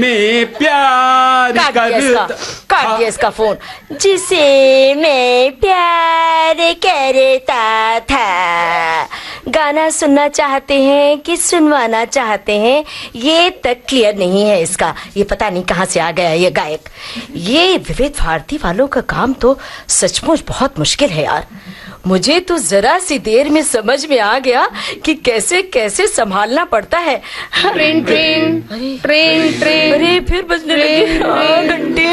मैं प्यार काट दिया इसका फोन। जिसे मैं प्यार करता था। गाना सुनना चाहते हैं कि सुनवाना चाहते हैं, ये तक क्लियर नहीं है इसका। ये पता नहीं कहाँ से आ गया ये गायक। ये विविध भारती वालों का काम तो सचमुच बहुत मुश्किल है यार। मुझे तो जरा सी देर में समझ में आ गया कि कैसे कैसे संभालना पड़ता है। ट्रेन ट्रेन ट्रेन ट्रेन, अरे फिर बजने लगे घंटे।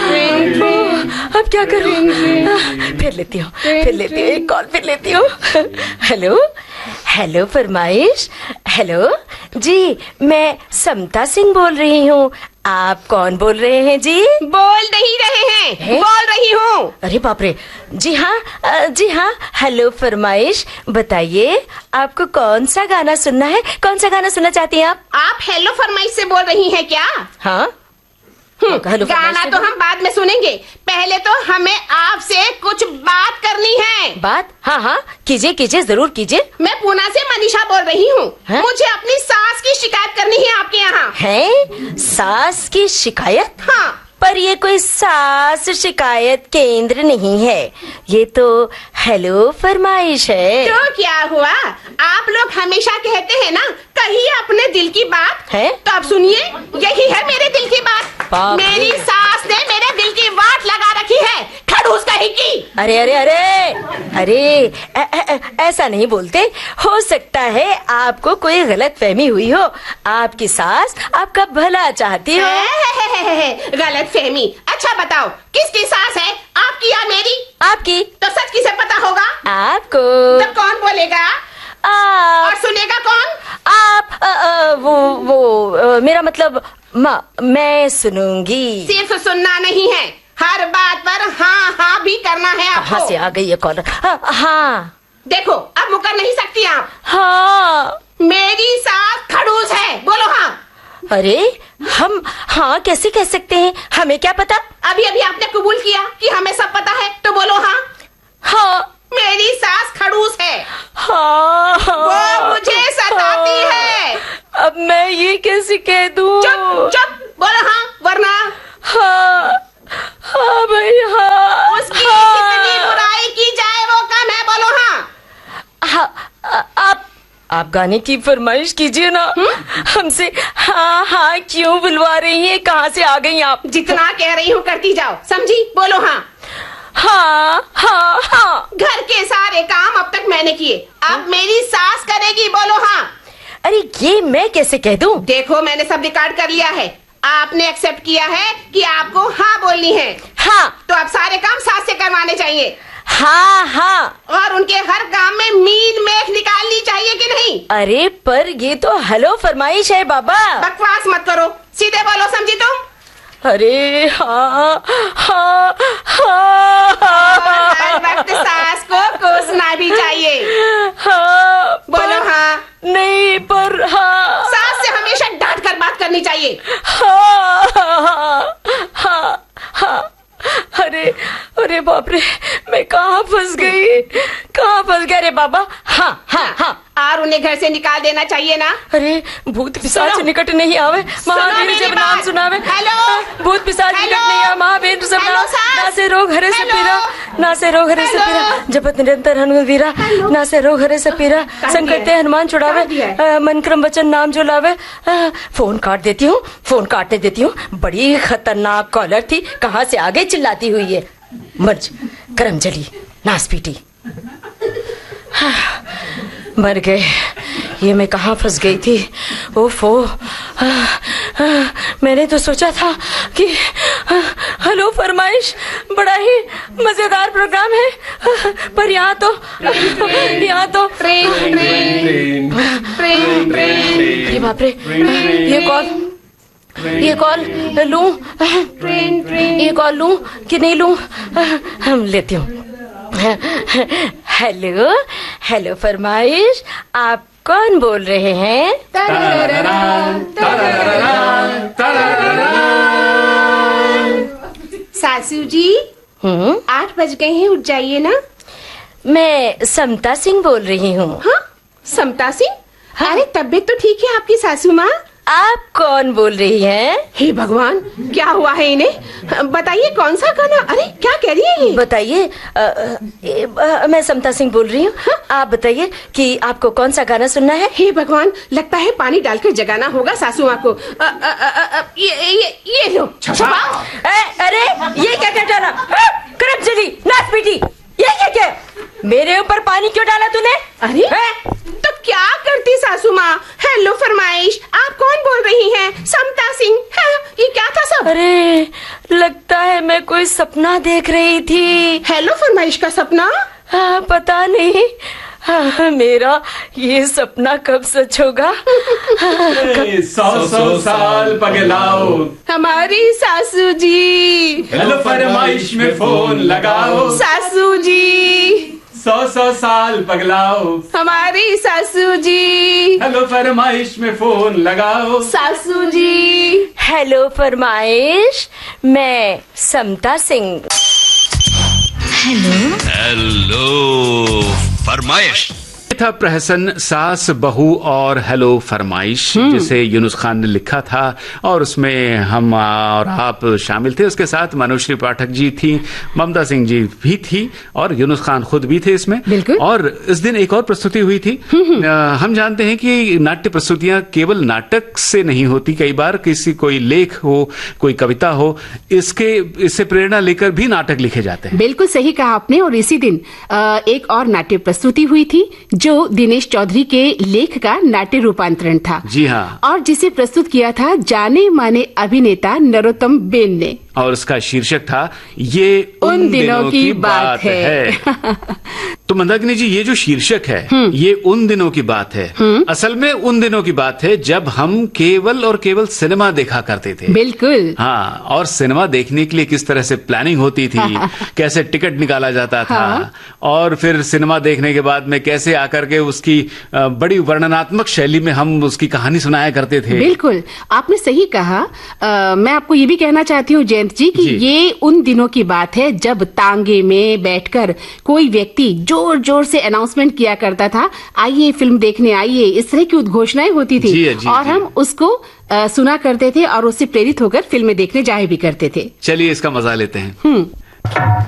अब क्या करूं? फिर लेती हूँ एक कॉल फिर लेती हूँ। हेलो हेलो फरमाइश। हेलो जी, मैं समता सिंह बोल रही हूँ। आप कौन बोल रहे हैं जी? बोल नहीं रहे हैं, बोल रही हूँ। अरे बाप रे। जी हाँ हेलो फरमाइश, बताइए आपको कौन सा गाना सुनना है? कौन सा गाना सुनना चाहती हैं आप हेलो फरमाइश से बोल रही हैं क्या? हाँ। गाना तो हम बाद में सुनेंगे, पहले तो हमें आपसे कुछ बात करनी है। बात? हाँ कीजिए जरूर कीजिए। मैं पूना से मनीषा बोल रही हूँ। मुझे अपनी सास की शिकायत करनी है आपके यहाँ। है? सास की शिकायत? हाँ। पर ये कोई सास शिकायत केंद्र नहीं है, ये तो हेलो फरमाइश है। तो क्या हुआ? आप लोग हमेशा कहते हैं ना, कहिए अपने दिल की बात है, तो अब सुनिए, यही है मेरे दिल की बात। मेरी सास ने मेरे दिल की वाट लगा रखी है, खड़ूस कहीं की। अरे अरे अरे अरे ऐसा नहीं बोलते। हो सकता है आपको कोई गलत फहमी हुई हो। आपकी सास आपका भला चाहती हो। गलत फहमी? अच्छा बताओ, किसकी सास है, आपकी या मेरी? आपकी। तो सच किसे पता होगा? आपको। तो कौन बोलेगा और सुनेगा कौन? आप। वो मेरा मतलब मैं सुनूंगी। सिर्फ सुनना नहीं है, हर बात पर हाँ भी करना है आपको। कहाँ से आ गई ये कॉल? हाँ। देखो अब मुकर नहीं सकती आप। हाँ। मेरी सास खड़ूस है, बोलो हाँ। अरे हम हाँ कैसे कह सकते हैं, हमें क्या पता? अभी आपने कबूल किया कि हमें सब पता है, तो बोलो हाँ। हाँ। मेरी सास खड़ूस है। हाँ। वो मुझे सताती है। अब मैं ये कैसे कह दूं? चुप बोलो हाँ, वरना। हाँ भाई हाँ। उसकी कितनी बुराई की जाए वो कम है, बोलो हाँ। आप गाने की फरमाइश कीजिए ना। हमसे हाँ क्यों बुलवा रही हैं? कहाँ से आ गई आप? जितना कह रही हूँ करती जाओ, समझी? बोलो हाँ। हाँ। घर के सारे काम अब तक मैंने किए, अब मेरी सास करेगी, बोलो हाँ। अरे ये मैं कैसे कह दूं? देखो मैंने सब रिकॉर्ड कर लिया है, आपने एक्सेप्ट किया है कि आपको हाँ बोलनी है। हाँ। तो अब सारे काम सास से करवाने चाहिए। हाँ। और उनके हर काम में मीन मेख निकालनी चाहिए कि नहीं? अरे पर ये तो हेलो फरमाइश है बाबा। बकवास मत करो, सीधे बोलो, समझी तुम? अरे हाँ। हर वक्त सास को कोसना भी चाहिए। हाँ। बोलो हाँ। नहीं पर हाँ। सास से हमेशा डांट कर बात करनी चाहिए। हाँ। अरे बाप रे, मैं कहाँ फंस गई? अरे बाबा। हाँ। और उन्हें घर से निकाल देना चाहिए ना। अरे भूत पिशाच निकट नहीं आवे, महावीर जब नाम सुनावे। हेलो। भूत पिशाच निकट नहीं आवे, महावीर सब ना से रोग हरे से पीरा, जपत निरंतर हनुमान वीरा, ना से रोग हरे से पीरा, संकट हनुमान छुड़ावे, मन क्रम वचन नाम जो लावे। फोन काटने देती हूँ। बड़ी खतरनाक कॉलर थी, कहाँ से आगे चिल्लाती हुई है। मर्ज करम जली नास पीटी। मर गए। ये मैं कहाँ फंस गई थी? ओफो। मैंने तो सोचा था कि हेलो फरमाइश बड़ा ही मजेदार प्रोग्राम है, पर यहाँ तो ट्रेन। ये बाप रे, ये कॉल लूं? ये कॉल लूं कि नहीं लूं? हम लेती हूँ। हेलो फरमाइश, आप कौन बोल रहे हैं? सासू जी 8 बज गए हैं, उठ जाइए ना। मैं समता सिंह बोल रही हूँ। हाँ, समता सिंह? अरे तबीयत तो ठीक है आपकी सासू माँ? आप कौन बोल रही हैं? हे भगवान, क्या हुआ है इन्हें? बताइए कौन सा गाना? अरे क्या कह रही है ये? बताइए। मैं समता सिंह बोल रही हूँ। आप बताइए कि आपको कौन सा गाना सुनना है? हे भगवान, लगता है पानी डालकर जगाना होगा सासू माँ को। ये लो छुपाओ। अरे ये क्या डाला? करम चली नाच पीटी, ये क्या? मेरे ऊपर पानी क्यों डाला तूने? अरे तो क्या करती सासू माँ? हेलो फरमाइश, आप कौन बोल रही हैं? समता सिंह। ये क्या था सब? अरे लगता है मैं कोई सपना देख रही थी। हेलो फरमाइश का सपना? पता नहीं। मेरा ये सपना कब सच होगा? 100 साल पगलाओ हमारी सासू जी। हेलो फरमाइश में फोन लगाओ सासू जी। 100 साल पगलाओ हमारी सासू जी। हेलो फरमाइश में फोन लगाओ सासू जी। हेलो फरमाइश, मैं समता सिंह। हेलो फरमाइश। था प्रहसन सास बहू और हेलो फरमाइश, जिसे यूनुस खान ने लिखा था और उसमें हम और आप शामिल थे। उसके साथ मनोश्री पाठक जी थी, ममता सिंह जी भी थी और यूनुस खान खुद भी थे इसमें। बिल्कुल। और इस दिन एक और प्रस्तुति हुई थी। हम जानते हैं कि नाट्य प्रस्तुतियां केवल नाटक से नहीं होती, कई बार किसी कोई लेख हो, कोई कविता हो, इससे प्रेरणा लेकर भी नाटक लिखे जाते हैं। बिल्कुल सही कहा आपने। और इसी दिन एक और नाट्य प्रस्तुति हुई थी जो दिनेश चौधरी के लेख का नाट्य रूपांतरण था। जी हाँ। और जिसे प्रस्तुत किया था जाने माने अभिनेता नरोत्तम बेन ने। और उसका शीर्षक था ये उन दिनों की बात है। तो मंदाकिनी जी, ये जो शीर्षक है ये उन दिनों की बात है, असल में उन दिनों की बात है जब हम केवल और केवल सिनेमा देखा करते थे। बिल्कुल। हाँ, और सिनेमा देखने के लिए किस तरह से प्लानिंग होती थी, कैसे टिकट निकाला जाता था। हाँ। और फिर सिनेमा देखने के बाद में कैसे आकर के उसकी बड़ी वर्णनात्मक शैली में हम उसकी कहानी सुनाया करते थे। बिल्कुल, आपने सही कहा। मैं आपको ये भी कहना चाहती हूँ जयंत जी कि ये उन दिनों की बात है जब तांगे में बैठकर कोई व्यक्ति जोर जोर से अनाउंसमेंट किया करता था, आइए फिल्म देखने आइए, इस तरह की उद्घोषणाएं होती थी। और हम उसको सुना करते थे और उससे प्रेरित होकर फिल्में देखने जाए भी करते थे। चलिए इसका मजा लेते हैं।